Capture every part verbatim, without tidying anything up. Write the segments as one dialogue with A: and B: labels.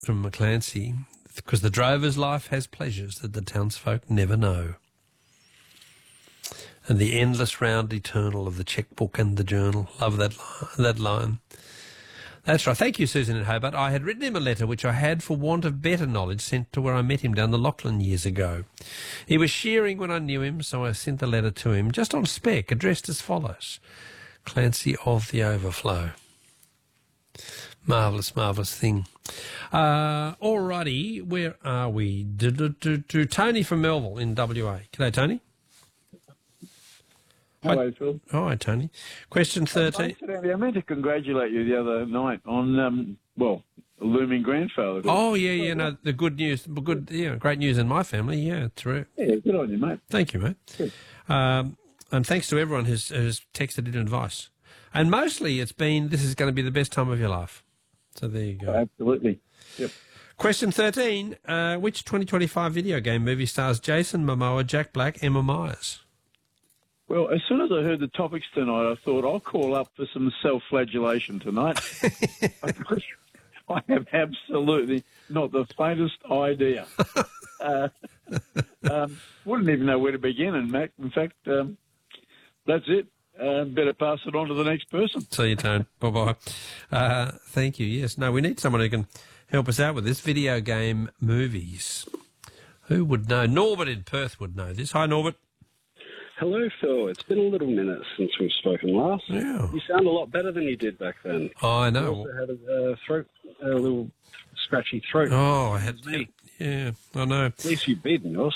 A: from McClancy, because the drover's life has pleasures that the townsfolk never know. And the endless round eternal of the checkbook and the journal. Love that li- that line. That's right. Thank you, Susan in Hobart. I had written him a letter which I had, for want of better knowledge, sent to where I met him down the Lachlan years ago. He was shearing when I knew him, so I sent the letter to him, just on spec, addressed as follows. Clancy of the Overflow. Marvellous, marvellous thing. Uh, alrighty, where are we? Do, do, do, do. Tony from Melville in W A. G'day, Tony.
B: Hello,
A: Hi.
B: Phil.
A: Hi, Tony. Question thirteen.
B: Incidentally, I meant to congratulate you the other night on, um, well, a looming grandfather.
A: Oh, yeah, yeah, no, the good news, good, yeah, great news in my family, yeah, true.
B: Yeah, good on you, mate.
A: Thank you, mate.
B: Good.
A: Um, and thanks to everyone who's, who's texted in advice. And mostly it's been, this is going to be the best time of your life. So there you go.
B: Absolutely. Yep.
A: Question thirteen. Uh, which twenty twenty-five video game movie stars Jason Momoa, Jack Black, Emma Myers?
B: Well, as soon as I heard the topics tonight, I thought I'll call up for some self-flagellation tonight. I have absolutely not the faintest idea. uh, um, wouldn't even know where to begin, and Mac, in fact, um, that's it. Uh, better pass it on to the next person.
A: See you, Tone. Bye-bye. Uh, thank you. Yes. No, we need someone who can help us out with this. Video game movies. Who would know? Norbert in Perth would know this. Hi, Norbert.
C: Hello, Phil. It's been a little minute since we've spoken last.
A: Yeah.
C: You sound a lot better than you did back then.
A: Oh, I know.
C: You also had a uh, throat, a little scratchy throat.
A: Oh, I had me. Yeah, I know.
C: At least you've beaten yours.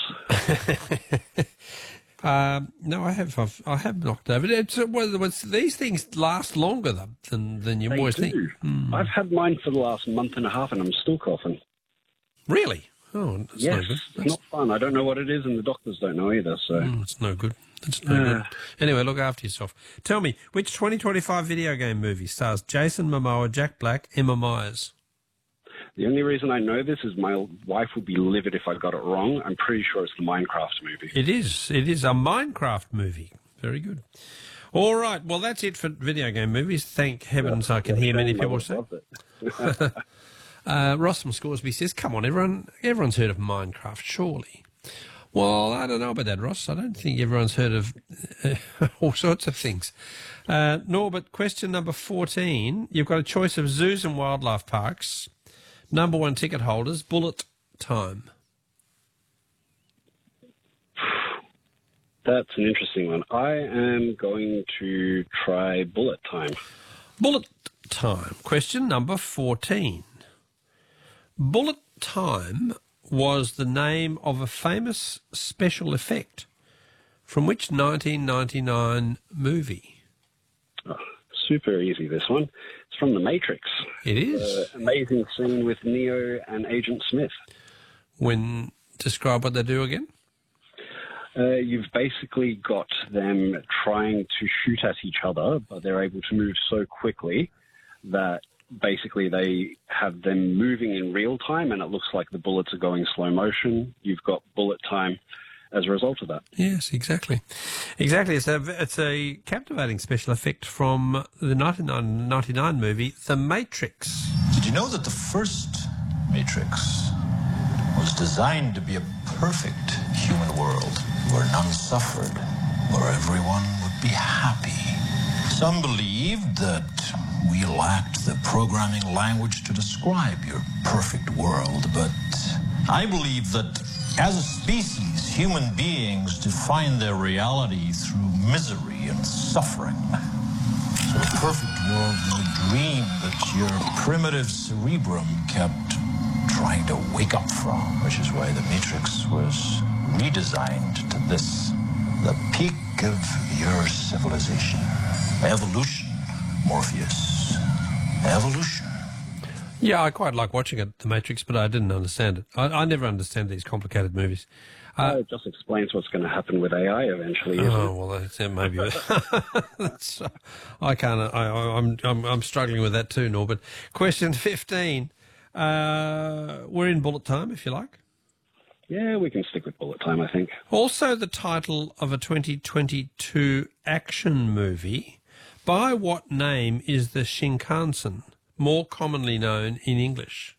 A: um, no, I have. I've, I have knocked over. It's, well, it's, these things last longer than than, than you
C: They
A: always
C: do.
A: think. Hmm.
C: I've had mine for the last month and a half, and I'm still coughing.
A: Really? Oh, that's
C: yes,
A: no good.
C: it's
A: That's,
C: not fun. I don't know what it is, and the doctors don't know either. So
A: mm, it's no good. It's no
C: Uh.
A: good. Anyway, look after yourself. Tell me, which twenty twenty-five video game movie stars Jason Momoa, Jack Black, Emma Myers?
C: the only reason I know this is my wife would be livid if I got it wrong. I'm pretty sure it's the Minecraft movie.
A: It is. It is a Minecraft movie. Very good. All right. Well, that's it for video game movies. Thank heavens I can hear many
C: My
A: people
C: wife
A: say.
C: loves it.
A: Uh, Ross from Scoresby says, come on, everyone, everyone's heard of Minecraft, surely. Well, I don't know about that, Ross. I don't think everyone's heard of uh, all sorts of things. Uh, Norbert, question number fourteen. You've got a choice of zoos and wildlife parks. Number one ticket holders, bullet time.
C: That's an interesting one. I am going to try bullet time.
A: Bullet time. Question number fourteen. Bullet time was the name of a famous special effect from which nineteen ninety-nine movie?
C: Oh, super easy, this one. It's from The Matrix.
A: It is.
C: Uh, amazing scene with Neo and Agent Smith.
A: When describe what they do again?
C: Uh, you've basically got them trying to shoot at each other, but they're able to move so quickly that basically they have them moving in real time, and it looks like the bullets are going slow motion. You've got bullet time as a result of that.
A: Yes, exactly. Exactly. It's a, it's a captivating special effect from the nineteen ninety-nine movie, The Matrix.
D: Did you know that the first Matrix was designed to be a perfect human world where none suffered, where everyone would be happy? Some believed that we lacked the programming language to describe your perfect world, but I believe that as a species, human beings define their reality through misery and suffering. So the perfect world was a dream that your primitive cerebrum kept trying to wake up from, which is why the Matrix was redesigned to this, the peak of your civilization. Evolution, Morpheus. Evolution.
A: Yeah, I quite like watching it, The Matrix, but I didn't understand it. I, I never understand these complicated movies. Uh,
C: it just explains what's going to happen with A I eventually. Isn't
A: oh
C: it?
A: well, that's, yeah, maybe. that's, uh, I can't. I, I, I'm, I'm I'm struggling with that too, Norbert. Question fifteen. Uh, we're in bullet time, if you like.
C: Yeah, we can stick with bullet time, I think.
A: Also, the title of a twenty twenty-two action movie. By what name is the Shinkansen more commonly known in English?